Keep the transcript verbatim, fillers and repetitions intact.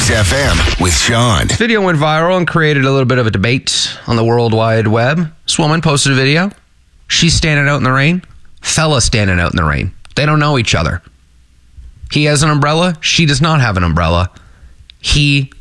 Kiss F M with Sean. This video went viral and created a little bit of a debate on the World Wide Web. This woman posted a video. She's standing out in the rain. Fella standing out in the rain. They don't know each other. He has an umbrella. She does not have an umbrella. He